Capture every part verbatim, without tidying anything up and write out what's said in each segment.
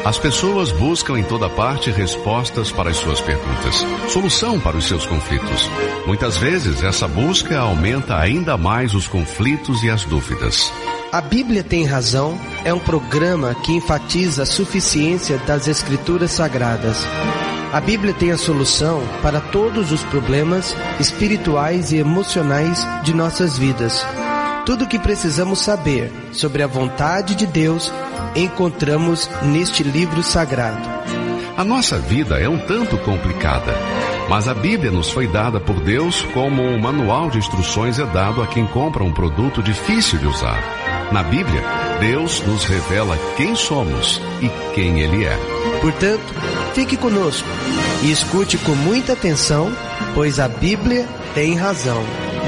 As pessoas buscam em toda parte respostas para as suas perguntas, solução para os seus conflitos. Muitas vezes, essa busca aumenta ainda mais os conflitos e as dúvidas. A Bíblia Tem Razão é um programa que enfatiza a suficiência das Escrituras Sagradas. A Bíblia tem a solução para todos os problemas espirituais e emocionais de nossas vidas. Tudo o que precisamos saber sobre a vontade de Deus encontramos neste livro sagrado. A nossa vida é um tanto complicada, mas a Bíblia nos foi dada por Deus como um manual de instruções é dado a quem compra um produto difícil de usar. Na Bíblia, Deus nos revela quem somos e quem Ele é. Portanto, fique conosco e escute com muita atenção, pois a Bíblia tem razão.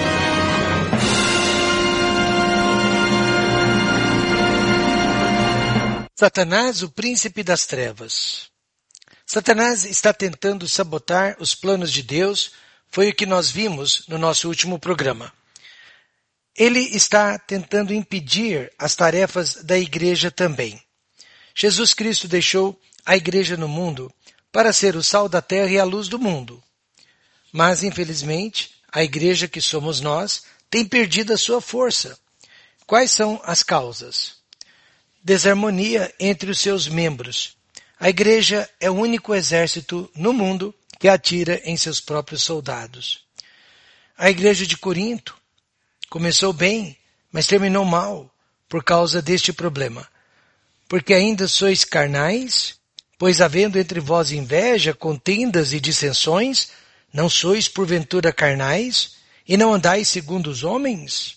Satanás, o príncipe das trevas. Satanás está tentando sabotar os planos de Deus, foi o que nós vimos no nosso último programa. Ele está tentando impedir as tarefas da igreja também. Jesus Cristo deixou a igreja no mundo para ser o sal da terra e a luz do mundo. Mas, infelizmente, a igreja que somos nós tem perdido a sua força. Quais são as causas? Desarmonia entre os seus membros. A igreja é o único exército no mundo que atira em seus próprios soldados. A igreja de Corinto começou bem, mas terminou mal por causa deste problema. Porque ainda sois carnais, pois havendo entre vós inveja, contendas e dissensões, não sois porventura carnais, e não andais segundo os homens?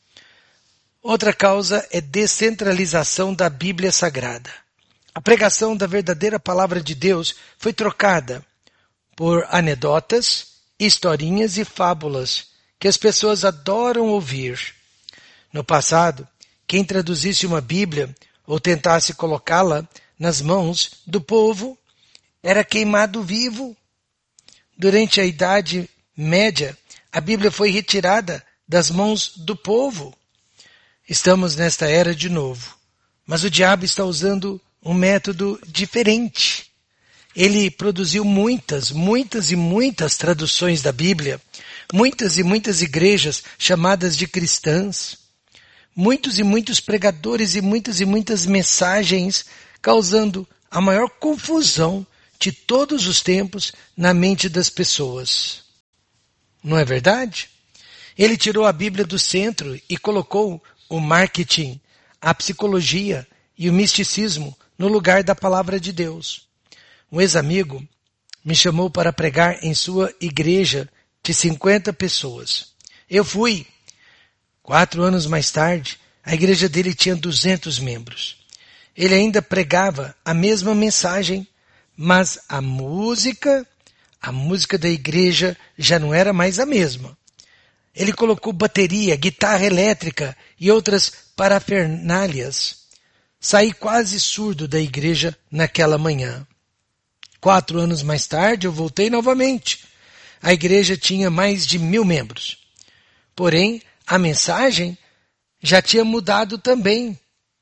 Outra causa é descentralização da Bíblia Sagrada. A pregação da verdadeira palavra de Deus foi trocada por anedotas, historinhas e fábulas que as pessoas adoram ouvir. No passado, quem traduzisse uma Bíblia ou tentasse colocá-la nas mãos do povo era queimado vivo. Durante a Idade Média, a Bíblia foi retirada das mãos do povo. Estamos nesta era de novo, mas o diabo está usando um método diferente. Ele produziu muitas, muitas e muitas traduções da Bíblia, muitas e muitas igrejas chamadas de cristãs, muitos e muitos pregadores e muitas e muitas mensagens, causando a maior confusão de todos os tempos na mente das pessoas. Não é verdade? Ele tirou a Bíblia do centro e colocou o marketing, a psicologia e o misticismo no lugar da palavra de Deus. Um ex-amigo me chamou para pregar em sua igreja de cinquenta pessoas. Eu fui. Quatro anos mais tarde, a igreja dele tinha duzentos membros. Ele ainda pregava a mesma mensagem, mas a música, a música da igreja já não era mais a mesma. Ele colocou bateria, guitarra elétrica e outras parafernálias. Saí quase surdo da igreja naquela manhã. Quatro anos mais tarde, eu voltei novamente. A igreja tinha mais de mil membros. Porém, a mensagem já tinha mudado também.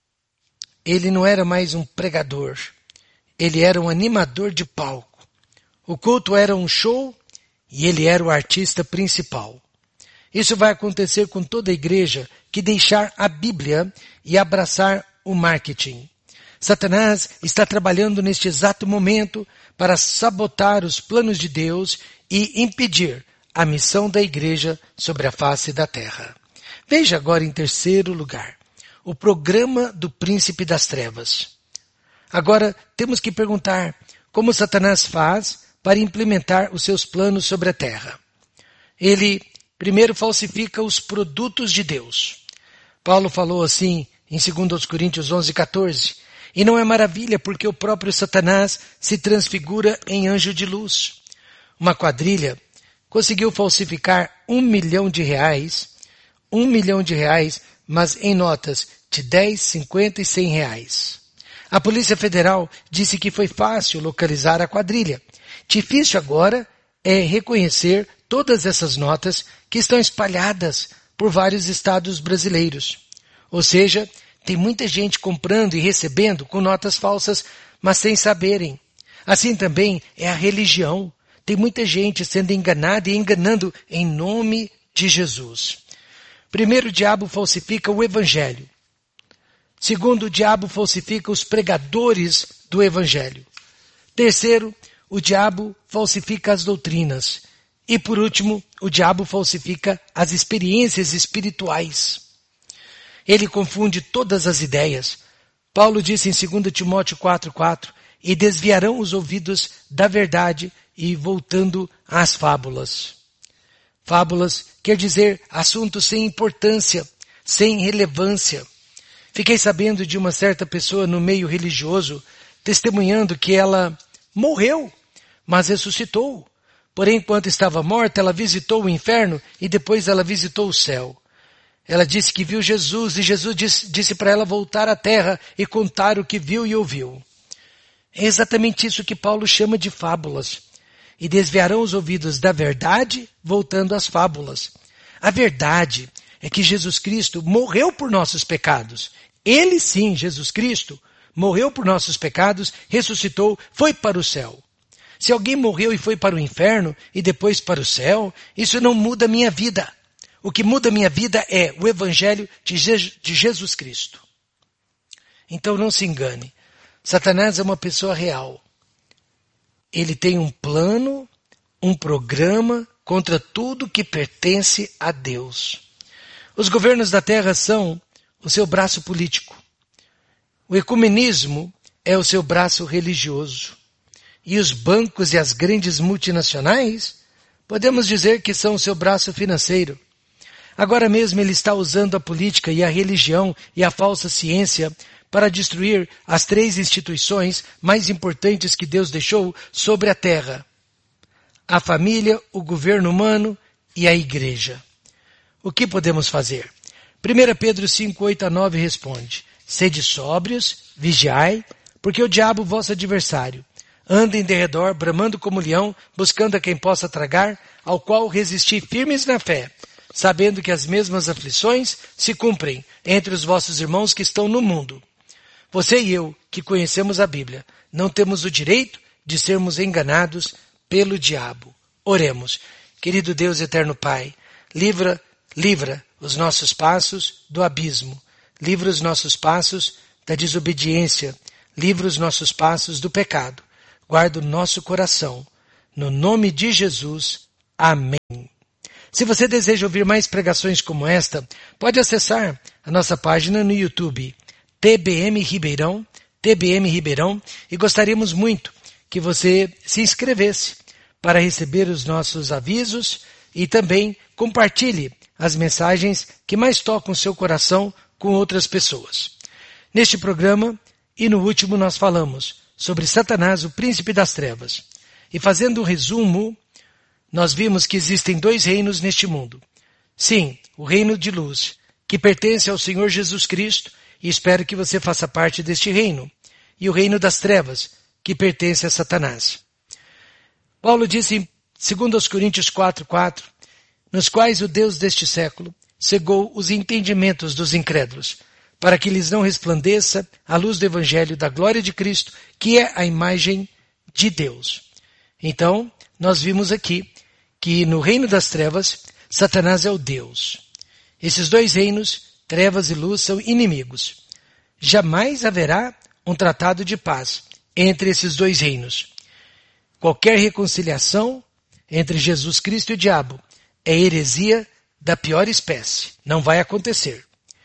Ele não era mais um pregador. Ele era um animador de palco. O culto era um show e ele era o artista principal. Isso vai acontecer com toda a igreja que deixar a Bíblia e abraçar o marketing. Satanás está trabalhando neste exato momento para sabotar os planos de Deus e impedir a missão da igreja sobre a face da terra. Veja agora em terceiro lugar, o programa do príncipe das trevas. Agora temos que perguntar como Satanás faz para implementar os seus planos sobre a terra. Ele primeiro falsifica os produtos de Deus. Paulo falou assim em dois Coríntios onze, quatorze, e não é maravilha porque o próprio Satanás se transfigura em anjo de luz. Uma quadrilha conseguiu falsificar um milhão de reais, um milhão de reais, mas em notas de dez, cinquenta e cem reais. A Polícia Federal disse que foi fácil localizar a quadrilha. Difícil agora é reconhecer todas essas notas que estão espalhadas por vários estados brasileiros. Ou seja, Tem muita gente comprando e recebendo com notas falsas, mas sem saberem. Assim também é a religião. Tem muita gente sendo enganada e enganando em nome de Jesus. Primeiro, o diabo falsifica o evangelho. Segundo, o diabo falsifica os pregadores do evangelho. Terceiro, o diabo falsifica as doutrinas. E por último, o diabo falsifica as experiências espirituais. Ele confunde todas as ideias. Paulo disse em dois Timóteo quatro, quatro, e desviarão os ouvidos da verdade e voltando às fábulas. Fábulas quer dizer assuntos sem importância, sem relevância. Fiquei sabendo de uma certa pessoa no meio religioso testemunhando que ela morreu, mas ressuscitou. Porém, enquanto estava morta, ela visitou o inferno e depois ela visitou o céu. Ela disse que viu Jesus e Jesus disse, disse para ela voltar à terra e contar o que viu e ouviu. É exatamente isso que Paulo chama de fábulas. E desviarão os ouvidos da verdade, voltando às fábulas. A verdade é que Jesus Cristo morreu por nossos pecados. Ele sim, Jesus Cristo, morreu por nossos pecados, ressuscitou, foi para o céu. Se alguém morreu e foi para o inferno e depois para o céu, isso não muda a minha vida. O que muda a minha vida é o Evangelho de Jesus Cristo. Então não se engane. Satanás é uma pessoa real. Ele tem um plano, um programa contra tudo que pertence a Deus. Os governos da terra são o seu braço político. O ecumenismo é o seu braço religioso. E os bancos e as grandes multinacionais, podemos dizer que são o seu braço financeiro. Agora mesmo ele está usando a política e a religião e a falsa ciência para destruir as três instituições mais importantes que Deus deixou sobre a terra: a família, o governo humano e a igreja. O que podemos fazer? primeira Pedro cinco, oito a nove responde: sede sóbrios, vigiai, porque o diabo, vosso adversário, anda em derredor, bramando como leão, buscando a quem possa tragar, ao qual resisti firmes na fé, sabendo que as mesmas aflições se cumprem entre os vossos irmãos que estão no mundo. Você e eu, que conhecemos a Bíblia, não temos o direito de sermos enganados pelo diabo. Oremos. Querido Deus eterno Pai, livra, livra os nossos passos do abismo, livra os nossos passos da desobediência, livra os nossos passos do pecado. Guarda o nosso coração. No nome de Jesus. Amém. Se você deseja ouvir mais pregações como esta, pode acessar a nossa página no YouTube, T B M Ribeirão, T B M Ribeirão, e gostaríamos muito que você se inscrevesse para receber os nossos avisos e também compartilhe as mensagens que mais tocam seu coração com outras pessoas. Neste programa e no último nós falamos sobre Satanás, o príncipe das trevas. E fazendo um resumo, nós vimos que existem dois reinos neste mundo. Sim, o reino de luz, que pertence ao Senhor Jesus Cristo, e espero que você faça parte deste reino. E o reino das trevas, que pertence a Satanás. Paulo disse em dois Coríntios quatro, quatro, nos quais o Deus deste século cegou os entendimentos dos incrédulos, para que lhes não resplandeça a luz do Evangelho da glória de Cristo, que é a imagem de Deus. Então, nós vimos aqui que no reino das trevas, Satanás é o Deus. Esses dois reinos, trevas e luz, são inimigos. Jamais haverá um tratado de paz entre esses dois reinos. Qualquer reconciliação entre Jesus Cristo e o diabo é heresia da pior espécie. Não vai acontecer.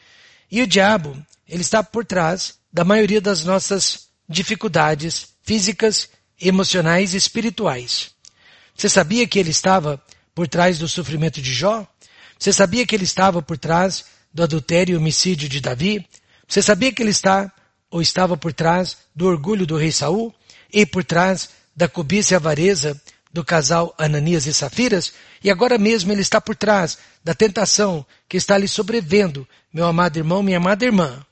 E o diabo, ele está por trás da maioria das nossas dificuldades físicas, emocionais e espirituais. Você sabia que ele estava por trás do sofrimento de Jó? Você sabia que ele estava por trás do adultério e homicídio de Davi? Você sabia que ele está ou estava por trás do orgulho do rei Saul? E por trás da cobiça e avareza do casal Ananias e Safiras? E agora mesmo ele está por trás da tentação que está lhe sobrevendo, meu amado irmão, minha amada irmã.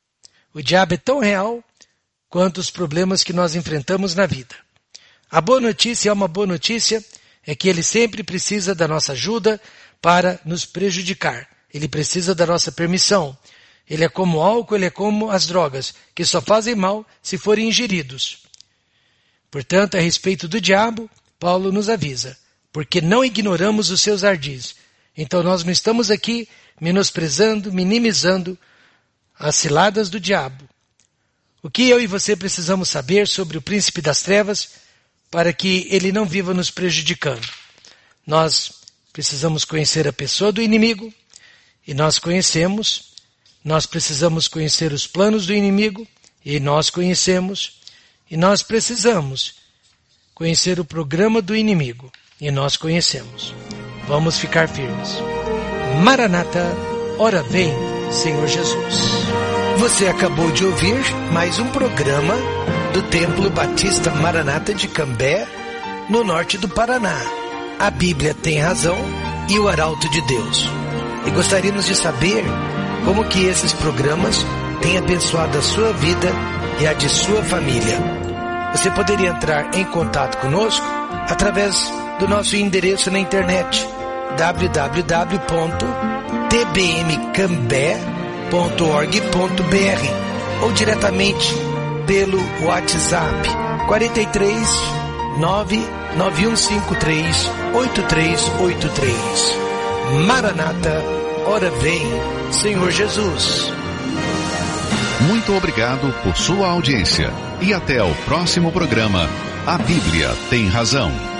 O diabo é tão real quanto os problemas que nós enfrentamos na vida. A boa notícia, é uma boa notícia, é que ele sempre precisa da nossa ajuda para nos prejudicar. Ele precisa da nossa permissão. Ele é como o álcool, ele é como as drogas, que só fazem mal se forem ingeridos. Portanto, a respeito do diabo, Paulo nos avisa, porque não ignoramos os seus ardis. Então nós não estamos aqui menosprezando, minimizando as ciladas do diabo. O que eu e você precisamos saber sobre o príncipe das trevas para que ele não viva nos prejudicando? Nós precisamos conhecer a pessoa do inimigo e nós conhecemos. Nós precisamos conhecer os planos do inimigo e nós conhecemos. E nós precisamos conhecer o programa do inimigo e nós conhecemos. Vamos ficar firmes. Maranata, ora vem, Senhor Jesus. Você acabou de ouvir mais um programa do Templo Batista Maranata de Cambé, no norte do Paraná. A Bíblia tem razão e o Arauto de Deus. E gostaríamos de saber como que esses programas têm abençoado a sua vida e a de sua família. Você poderia entrar em contato conosco através do nosso endereço na internet w w w ponto t b m cambé ponto org ponto b r ou diretamente pelo WhatsApp quatro três nove nove um cinco três oito três oito três. Maranata, ora vem, Senhor Jesus. Muito obrigado por sua audiência e até o próximo programa. A Bíblia tem razão.